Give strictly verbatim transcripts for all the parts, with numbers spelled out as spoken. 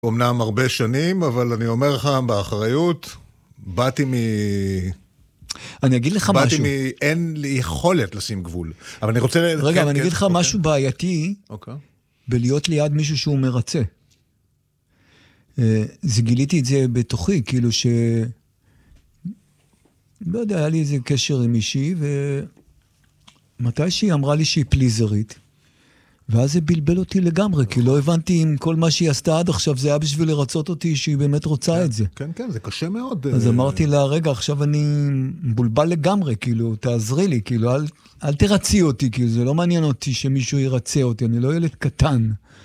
אמנם הרבה שנים, אבל אני אומר לך באחריות, באתי מ... אני אגיד לך באתי משהו. מ... אין לי יכולת לשים גבול. אבל אני רוצה... רגע, כן, אבל אני כן, אגיד לך אוקיי. משהו בעייתי, אוקיי. בלהיות ליד מישהו שהוא מרצה. זה גיליתי את זה בתוכי, כאילו ש... לא יודע, היה לי איזה קשר עם אישי, ומתי שהיא אמרה לי שהיא פליזרית, ואז זה בלבל אותי לגמרי, כי לא הבנתי אם כל מה שהיא עשתה עד עכשיו, זה היה בשביל לרצות אותי שהיא באמת רוצה את זה. כן, כן, זה קשה מאוד. אז אמרתי לה, רגע, עכשיו אני מבולבל לגמרי, כאילו, תעזרי לי, כאילו, אל, אל תרצי אותי, כאילו, זה לא מעניין אותי שמישהו ירצה אותי, אני לא ילד קטן.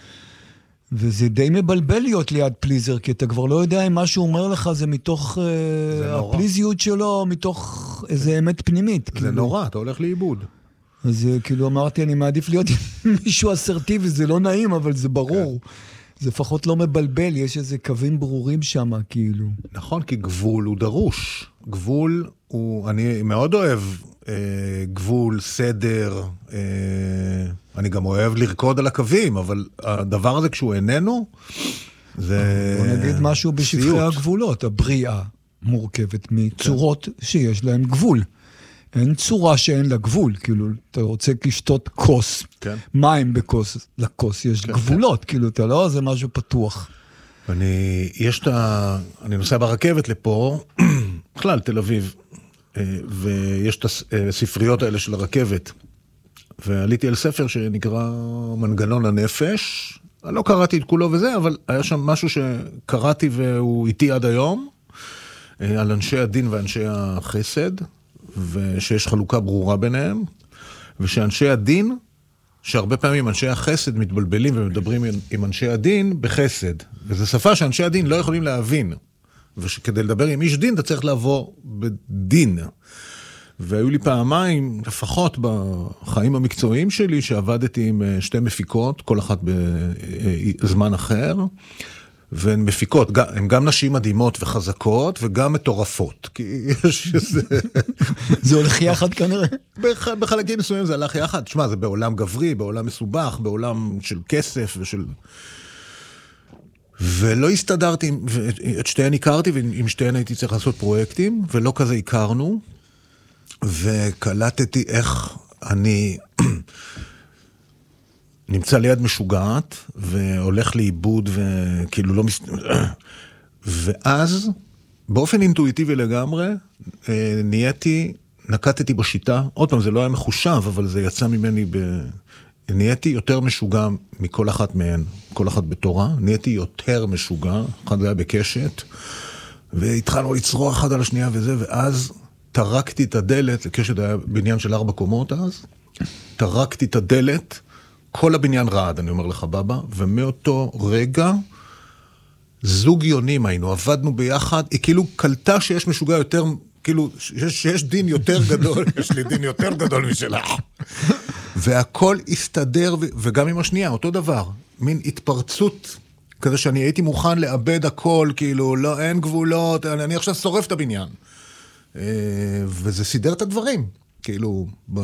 וזה די מבלבל להיות ליד פליזר, כי אתה כבר לא יודע אם מה שהוא אומר לך זה מתוך uh, הפליזיות שלו, מתוך איזה אמת פנימית. זה כאילו. נורא, אתה הולך לאיבוד. אז כאילו אמרתי, אני מעדיף להיות מישהו אסרטיבי, זה לא נעים, אבל זה ברור. כן. זה לפחות לא מבלבל, יש איזה קווים ברורים שם, כאילו. נכון, כי גבול הוא דרוש. גבול הוא, אני מאוד אוהב אה, גבול, סדר, אה, אני גם אוהב לרקוד על הקווים, אבל הדבר הזה כשהוא איננו, זה... בוא נגיד משהו בשטחי הגבולות, הבריאה מורכבת מצורות שיש להן גבול. אין צורה שאין לה גבול, כאילו, אתה רוצה לשתות כוס, כן. מים בכוס, לכוס יש כן, גבולות, כן. כאילו, אתה לא, זה משהו פתוח. אני, יש את ה... אני נוסע ברכבת לפה, בכלל, תל אביב, ויש את הספריות האלה של הרכבת, ועליתי על ספר שנקרא מנגנון הנפש, אני לא קראתי את כולו וזה, אבל היה שם משהו שקראתי והוא איתי עד היום, על אנשי הדין ואנשי החסד, ושיש חלוקה ברורה ביניהם, ושאנשי הדין, שהרבה פעמים אנשי החסד מתבלבלים ומדברים עם אנשי הדין בחסד, וזו שפה שאנשי הדין לא יכולים להבין, וכדי לדבר עם איש דין אתה צריך לבוא בדין. והיו לי פעמיים, לפחות בחיים המקצועיים שלי, שעבדתי עם שתי מפיקות, כל אחת בזמן אחר, והן מפיקות, הן גם נשים מדהימות וחזקות, וגם מטורפות, כי יש איזה... זה הולך יחד כנראה? בחלקים מסוימים זה הלך יחד, תשמע, זה בעולם גברי, בעולם מסובך, בעולם של כסף ושל... ולא הסתדרתי, את שתיהן הכרתי, ועם שתיהן הייתי צריך לעשות פרויקטים, ולא כזה הכרנו, וקלטתי איך אני... נמצא ליד משוגעת, והולך לאיבוד, וכאילו לא מס... ואז, באופן אינטואיטיבי לגמרי, נהייתי, נקטתי בשיטה, עוד פעם, זה לא היה מחושב, אבל זה יצא ממני, ב... נהייתי יותר משוגע מכל אחת מהן, כל אחת בתורה, נהייתי יותר משוגע, אחד היה בקשת, והתחלנו לצרוח אחד על השנייה וזה, ואז טרקתי את הדלת, קשת היה בניין של ארבע קומות אז, טרקתי את הדלת, כל הבניין רעד, אני אומר לך, בבא, ומאותו רגע, זוג יונים היינו, עבדנו ביחד, היא כאילו קלטה שיש משוגע יותר, כאילו, שיש, שיש דין יותר גדול, יש לי דין יותר גדול משלה. והכל הסתדר, ו, וגם עם השנייה, אותו דבר, מין התפרצות, כזה שאני הייתי מוכן לאבד הכל, כאילו, לא, אין גבולות, אני, אני עכשיו שורף את הבניין. וזה סידר את הדברים, כאילו, ב...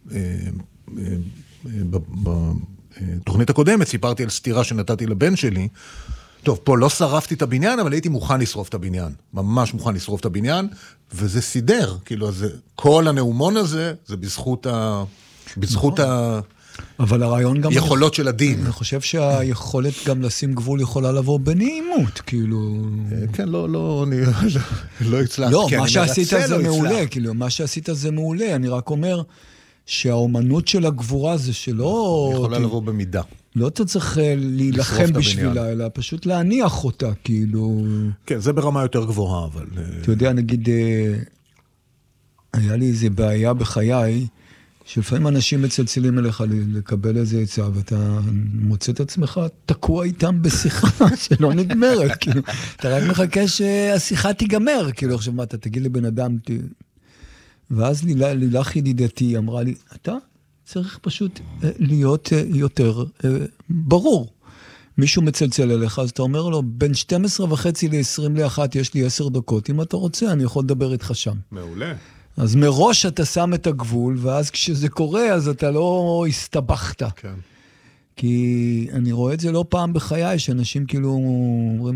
בתוכנית הקודמת סיפרתי על סתירה שנתתי לבן שלי, טוב, פה לא שרפתי את הבניין, אבל הייתי מוכן לשרוף את הבניין, ממש מוכן לשרוף את הבניין, וזה סידר, כאילו, זה, כל הנאומון הזה, זה בזכות ה... בזכות ה... אבל הרעיון גם... יכולות של הדין. אני חושב שהיכולת גם לשים גבול יכולה לבוא בנעימות, כאילו... כן, לא, לא, אני לא הצלחתי. לא, מה שעשית זה מעולה, כאילו, מה שעשית זה מעולה, אני רק אומר... שהאומנות של הגבורה זה שלא... יכולה לבוא במידה. לא אתה צריך להילחם בשבילה, אלא פשוט להניח אותה, כאילו... כן, זה ברמה יותר גבוהה, אבל... אתה יודע, נגיד, היה לי איזו בעיה בחיי, שלפעמים אנשים מצלצלים אליך לקבל איזה עצה, ואתה מוצא את עצמך, תקוע איתם בשיחה שלא נגמרת, כאילו, אתה רק מחכה שהשיחה תיגמר, כאילו, עכשיו מה, אתה תגיד לבן אדם... ואז לילך ידידתי אמרה לי, אתה צריך פשוט להיות יותר ברור. מישהו מצלצל אליך, אז אתה אומר לו, בין שתים עשרה וחצי ל-עשרים ואחת יש לי עשר דקות, אם אתה רוצה, אני יכול לדבר איתך שם. מעולה. אז מראש אתה שם את הגבול, ואז כשזה קורה, אז אתה לא הסתבכת. כן. כי אני רואה את זה לא פעם בחיי, שאנשים כאילו אומרים,